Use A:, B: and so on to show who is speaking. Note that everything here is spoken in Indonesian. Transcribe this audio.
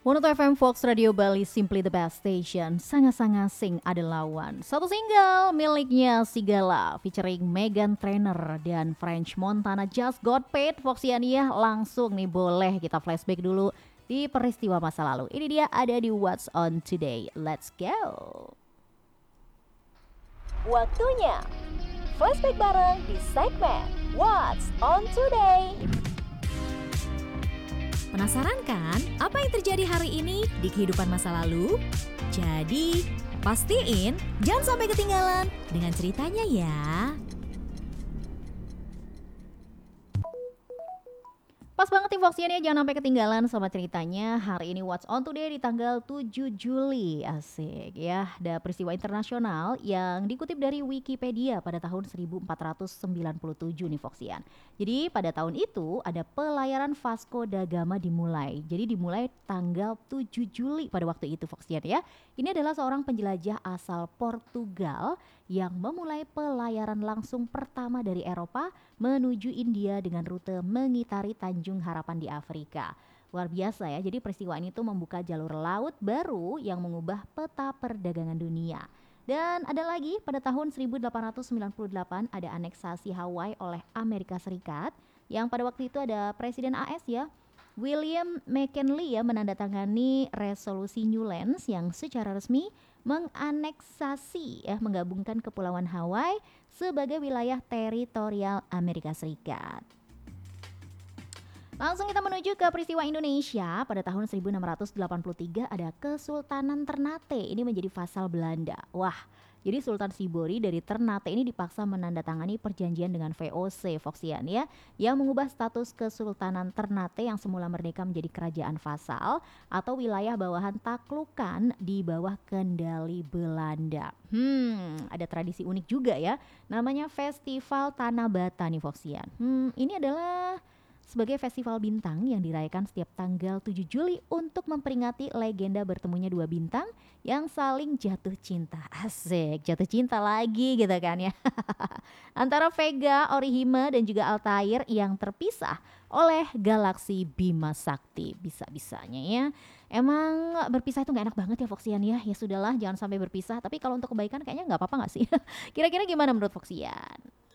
A: Monoto FM Fox Radio Bali Simply the Best Station. Sangat-sangat sing ada lawan. Satu single miliknya Sigala featuring Meghan Trainor dan French Montana Just Got Paid. Foxiania langsung nih boleh kita flashback dulu di peristiwa masa lalu. Ini dia ada di What's On Today. Let's go.
B: Waktunya flashback bareng di segmen What's On Today.
C: Penasaran kan apa yang terjadi hari ini di kehidupan masa lalu? Jadi, pastiin jangan sampai ketinggalan dengan ceritanya ya.
A: Pas banget tim Foxiania, jangan sampai ketinggalan sama ceritanya. Hari ini What's On Today di tanggal 7 Juli. Asik ya, ada peristiwa internasional yang dikutip dari Wikipedia pada tahun 1497 nih Foxian. Jadi pada tahun itu ada pelayaran Vasco da Gama dimulai. Jadi dimulai tanggal 7 Juli pada waktu itu Foxian ya. Ini adalah seorang penjelajah asal Portugal yang memulai pelayaran langsung pertama dari Eropa menuju India dengan rute mengitari Tanjung Harapan di Afrika. Luar biasa ya, jadi peristiwa ini tuh membuka jalur laut baru yang mengubah peta perdagangan dunia. Dan ada lagi pada tahun 1898 ada aneksasi Hawaii oleh Amerika Serikat yang pada waktu itu ada Presiden AS ya, William McKinley ya menandatangani resolusi Newlands yang secara resmi menganeksasi ya menggabungkan Kepulauan Hawaii sebagai wilayah teritorial Amerika Serikat. Langsung kita menuju ke peristiwa Indonesia. Pada tahun 1683 ada Kesultanan Ternate, ini menjadi vasal Belanda. Wah, jadi Sultan Sibori dari Ternate ini dipaksa menandatangani perjanjian dengan VOC Foxian ya, yang mengubah status Kesultanan Ternate yang semula merdeka menjadi kerajaan vasal atau wilayah bawahan taklukan di bawah kendali Belanda. Ada tradisi unik juga ya, namanya Festival Tanah Bata nih Foxian. Ini adalah sebagai festival bintang yang dirayakan setiap tanggal 7 Juli untuk memperingati legenda bertemunya dua bintang yang saling jatuh cinta. Asik, jatuh cinta lagi gitu kan ya. Antara Vega, Orihime dan juga Altair yang terpisah oleh galaksi Bima Sakti. Bisa-bisanya ya. Emang berpisah itu gak enak banget ya Foxian ya. Ya sudahlah, jangan sampai berpisah. Tapi kalau untuk kebaikan kayaknya gak apa-apa gak sih? Kira-kira gimana menurut Foxian?